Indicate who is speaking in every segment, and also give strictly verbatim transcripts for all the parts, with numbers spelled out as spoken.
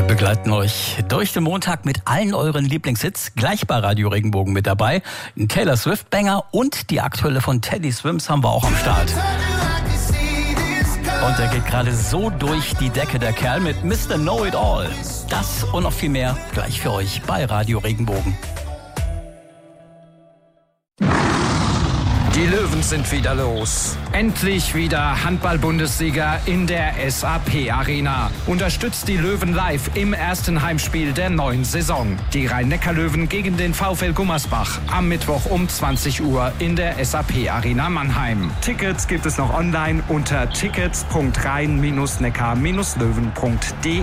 Speaker 1: begleiten euch durch den Montag mit allen euren Lieblingshits. Gleich bei Radio Regenbogen mit dabei. Ein Taylor Swift Banger und die aktuelle von Teddy Swims haben wir auch am Start. Und er geht gerade so durch die Decke, der Kerl, mit Mister Know-It-All. Das und noch viel mehr gleich für euch bei Radio Regenbogen.
Speaker 2: Die Löwen sind wieder los. Endlich wieder Handball-Bundesliga in der S A P-Arena. Unterstützt die Löwen live im ersten Heimspiel der neuen Saison. Die Rhein-Neckar-Löwen gegen den VfL Gummersbach am Mittwoch um zwanzig Uhr in der S A P-Arena Mannheim. Tickets gibt es noch online unter tickets punkt rhein neckar löwen punkt de.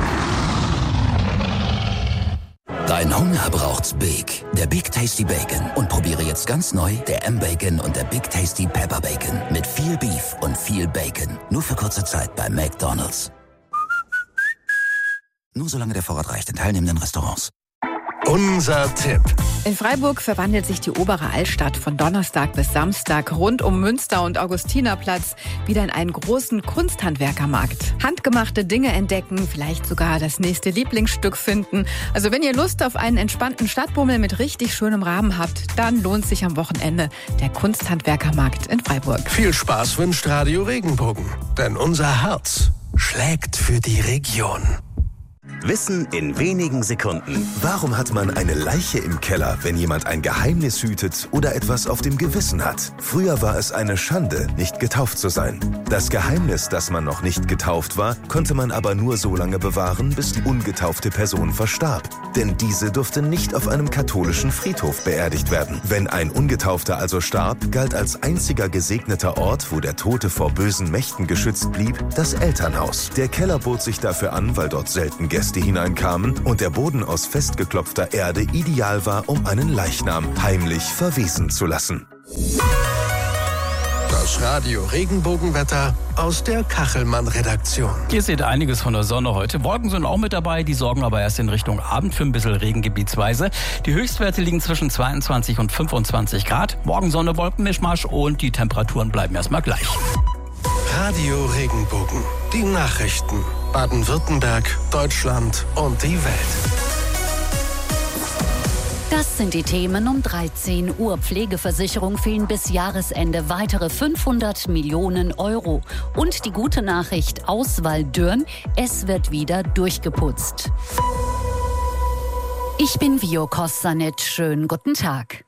Speaker 3: Dein Hunger braucht's Big. Der Big Tasty Bacon. Und probiere jetzt ganz neu der M-Bacon und der Big Tasty Pepper Bacon. Mit viel Beef und viel Bacon. Nur für kurze Zeit bei McDonald's. Nur solange der Vorrat reicht in teilnehmenden Restaurants.
Speaker 4: Unser Tipp.
Speaker 5: In Freiburg verwandelt sich die obere Altstadt von Donnerstag bis Samstag rund um Münster- und Augustinerplatz wieder in einen großen Kunsthandwerkermarkt. Handgemachte Dinge entdecken, vielleicht sogar das nächste Lieblingsstück finden. Also wenn ihr Lust auf einen entspannten Stadtbummel mit richtig schönem Rahmen habt, dann lohnt sich am Wochenende der Kunsthandwerkermarkt in Freiburg.
Speaker 4: Viel Spaß wünscht Radio Regenbogen, denn unser Herz schlägt für die Region.
Speaker 6: Wissen in wenigen Sekunden. Warum hat man eine Leiche im Keller, wenn jemand ein Geheimnis hütet oder etwas auf dem Gewissen hat? Früher war es eine Schande, nicht getauft zu sein. Das Geheimnis, dass man noch nicht getauft war, konnte man aber nur so lange bewahren, bis die ungetaufte Person verstarb. Denn diese durfte nicht auf einem katholischen Friedhof beerdigt werden. Wenn ein Ungetaufter also starb, galt als einziger gesegneter Ort, wo der Tote vor bösen Mächten geschützt blieb, das Elternhaus. Der Keller bot sich dafür an, weil dort selten Gäste hineinkamen und der Boden aus festgeklopfter Erde ideal war, um einen Leichnam heimlich verwesen zu lassen.
Speaker 4: Das Radio Regenbogenwetter aus der Kachelmann-Redaktion.
Speaker 1: Ihr seht einiges von der Sonne heute. Wolken sind auch mit dabei, die sorgen aber erst in Richtung Abend für ein bisschen Regen gebietsweise. Die Höchstwerte liegen zwischen zweiundzwanzig und fünfundzwanzig Grad. Morgen Sonne, Wolkenmischmasch und die Temperaturen bleiben erstmal gleich.
Speaker 4: Radio Regenbogen. Die Nachrichten. Baden-Württemberg, Deutschland und die Welt.
Speaker 7: Das sind die Themen um dreizehn Uhr. Pflegeversicherung fehlen bis Jahresende weitere fünfhundert Millionen Euro. Und die gute Nachricht aus Waldürn, es wird wieder durchgeputzt. Ich bin Vio Kostanet. Schönen guten Tag.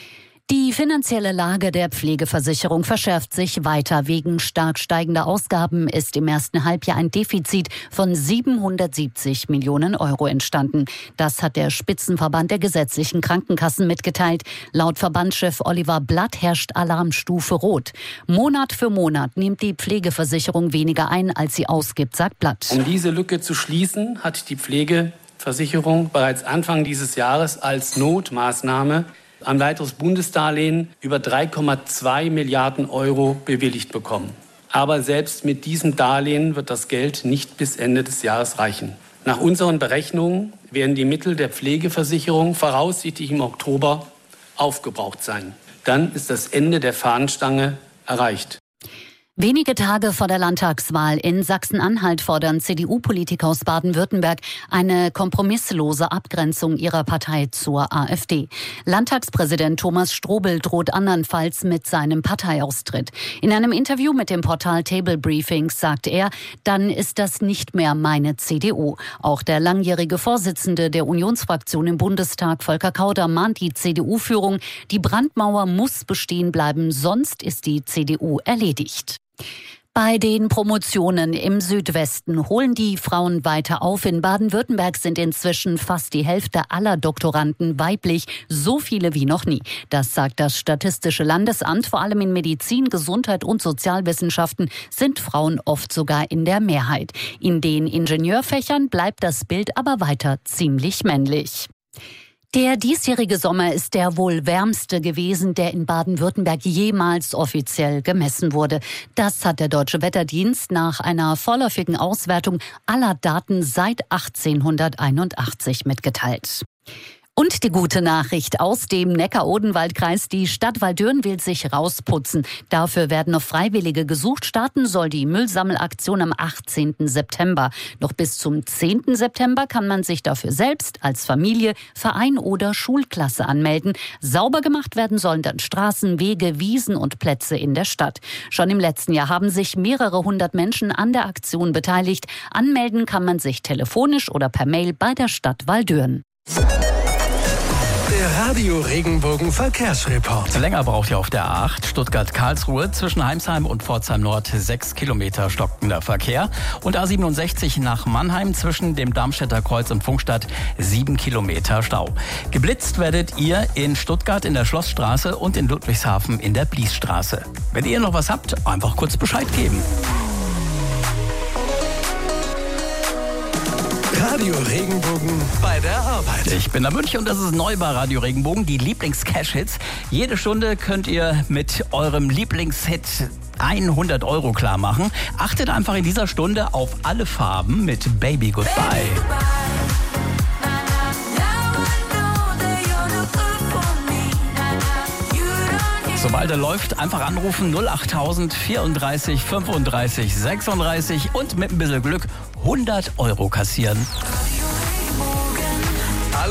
Speaker 7: Die finanzielle Lage der Pflegeversicherung verschärft sich weiter. Wegen stark steigender Ausgaben ist im ersten Halbjahr ein Defizit von siebenhundertsiebzig Millionen Euro entstanden. Das hat der Spitzenverband der gesetzlichen Krankenkassen mitgeteilt. Laut Verbandschef Oliver Blatt herrscht Alarmstufe Rot. Monat für Monat nimmt die Pflegeversicherung weniger ein, als sie ausgibt, sagt Blatt.
Speaker 8: Um diese Lücke zu schließen, hat die Pflegeversicherung bereits Anfang dieses Jahres als Notmaßnahme ein weiteres Bundesdarlehen über drei Komma zwei Milliarden Euro bewilligt bekommen. Aber selbst mit diesem Darlehen wird das Geld nicht bis Ende des Jahres reichen. Nach unseren Berechnungen werden die Mittel der Pflegeversicherung voraussichtlich im Oktober aufgebraucht sein. Dann ist das Ende der Fahnenstange erreicht.
Speaker 7: Wenige Tage vor der Landtagswahl in Sachsen-Anhalt fordern C D U-Politiker aus Baden-Württemberg eine kompromisslose Abgrenzung ihrer Partei zur AfD. Landtagspräsident Thomas Strobel droht andernfalls mit seinem Parteiaustritt. In einem Interview mit dem Portal Table Briefings sagt er, dann ist das nicht mehr meine C D U. Auch der langjährige Vorsitzende der Unionsfraktion im Bundestag, Volker Kauder, mahnt die C D U-Führung, die Brandmauer muss bestehen bleiben, sonst ist die C D U erledigt. Bei den Promotionen im Südwesten holen die Frauen weiter auf. In Baden-Württemberg sind inzwischen fast die Hälfte aller Doktoranden weiblich, so viele wie noch nie. Das sagt das Statistische Landesamt. Vor allem in Medizin, Gesundheit und Sozialwissenschaften sind Frauen oft sogar in der Mehrheit. In den Ingenieurfächern bleibt das Bild aber weiter ziemlich männlich. Der diesjährige Sommer ist der wohl wärmste gewesen, der in Baden-Württemberg jemals offiziell gemessen wurde. Das hat der Deutsche Wetterdienst nach einer vorläufigen Auswertung aller Daten seit achtzehnhunderteinundachtzig mitgeteilt. Und die gute Nachricht aus dem Neckar-Odenwald-Kreis. Die Stadt Walldürn will sich rausputzen. Dafür werden noch Freiwillige gesucht. Starten soll die Müllsammelaktion am achtzehnten September. Noch bis zum zehnten September kann man sich dafür selbst als Familie, Verein oder Schulklasse anmelden. Sauber gemacht werden sollen dann Straßen, Wege, Wiesen und Plätze in der Stadt. Schon im letzten Jahr haben sich mehrere hundert Menschen an der Aktion beteiligt. Anmelden kann man sich telefonisch oder per Mail bei der Stadt Walldürn.
Speaker 4: Der Radio Regenbogen Verkehrsreport.
Speaker 1: Länger braucht ihr auf der A acht Stuttgart-Karlsruhe zwischen Heimsheim und Pforzheim Nord sechs Kilometer stockender Verkehr. Und A siebenundsechzig nach Mannheim zwischen dem Darmstädter Kreuz und Funkstadt sieben Kilometer Stau. Geblitzt werdet ihr in Stuttgart in der Schlossstraße und in Ludwigshafen in der Bliesstraße. Wenn ihr noch was habt, einfach kurz Bescheid geben.
Speaker 4: Radio Regenbogen bei der Arbeit.
Speaker 1: Ich bin der Münch und das ist neu bei Radio Regenbogen, die Lieblings-Cash-Hits. Jede Stunde könnt ihr mit eurem Lieblingshit hundert Euro klar machen. Achtet einfach in dieser Stunde auf alle Farben mit Baby Goodbye. Sobald er läuft, einfach anrufen null acht tausend vierunddreißig fünfunddreißig sechsunddreißig und mit ein bisschen Glück hundert Euro kassieren.